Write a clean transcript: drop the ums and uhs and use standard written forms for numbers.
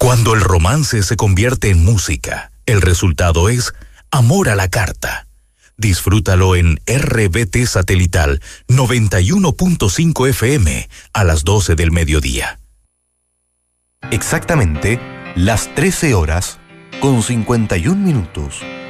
Cuando el romance se convierte en música, el resultado es Amor a la Carta. Disfrútalo en RBT Satelital 91.5 FM a las 12 del mediodía. Exactamente las 13 horas con 51 minutos.